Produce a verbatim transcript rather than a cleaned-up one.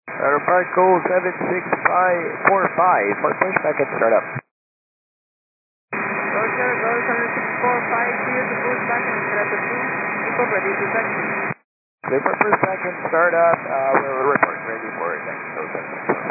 Outer Park Goal seven six five four five for push back and start up. Roger, Goal seven six four five, clear to push back and start up two. Report ready to taxi. Clear for push back and start up. Uh, we'll report ready for taxi.